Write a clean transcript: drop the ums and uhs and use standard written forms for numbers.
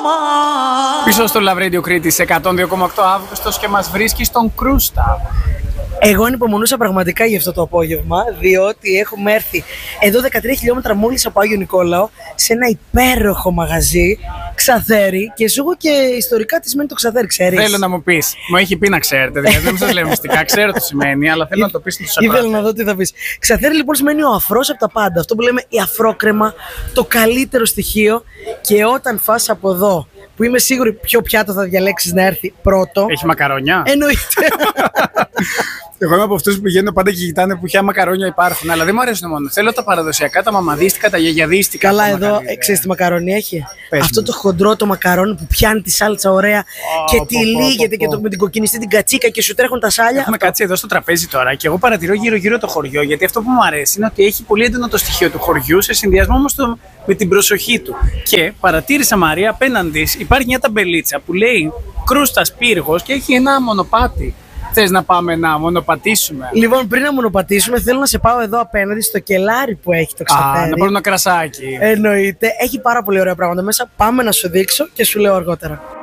Πίσω στο Love Radio Κρήτης 102,8 Αύγουστος και μας βρίσκει στον Κρούστα. Εγώ ανυπομονούσα πραγματικά για αυτό το απόγευμα, διότι έχουμε έρθει εδώ 13 χιλιόμετρα μόλις από Άγιο Νικόλαο σε ένα υπέροχο μαγαζί, Ξαθέρι, και σου έχω και ιστορικά τι σημαίνει το Ξαθέρι, ξέρεις? Θέλω να μου πεις. Μου έχει πει να ξέρετε, δηλαδή δεν σας λέω μυστικά, ξέρω τι σημαίνει, αλλά θέλω να το πεις στους ακροατές. Ήθελα να δω τι θα πεις. Ξαθέρι λοιπόν σημαίνει ο αφρός από τα πάντα. Αυτό που λέμε η αφρόκρεμα, το καλύτερο στοιχείο. Και όταν φας από εδώ, που είμαι σίγουρη ποιο πιάτο θα διαλέξεις να έρθει πρώτο. Έχει μακαρόνια. Εννοείται. Εγώ είμαι από αυτούς που πηγαίνουν πάντα και κοιτάνε ποια μακαρόνια υπάρχουν. Αλλά δεν μου αρέσουν μόνο. Θέλω τα παραδοσιακά, τα μαμαδίστικα, τα γιαγιαδίστικα. Καλά, εδώ ξέρεις τι μακαρόνι έχει? Πες αυτό μου. το χοντρό το μακαρόνι που πιάνει τη σάλτσα ωραία και τυλίγεται και με την κοκκινιστή την κατσίκα και σου τρέχουν τα σάλια. Έχουμε κάτσει εδώ στο τραπέζι τώρα και εγώ παρατηρώ γύρω-γύρω το χωριό. Γιατί αυτό που μου αρέσει είναι ότι έχει πολύ έντονο το στοιχείο του χωριού σε συνδυασμό όμως με την προσοχή του. Και παρατήρησα, Μαρία, απέναντι υπάρχει μια ταμπελίτσα που λέει Κρούστας Πύργος και έχει ένα μονοπάτι. Θες να πάμε να μονοπατήσουμε? Λοιπόν, πριν να μονοπατήσουμε, θέλω να σε πάω εδώ απέναντι στο κελάρι που έχει το Ξαθέρι. Να πάρω ένα κρασάκι. Εννοείται. Έχει πάρα πολύ ωραία πράγματα μέσα. Πάμε να σου δείξω και σου λέω αργότερα.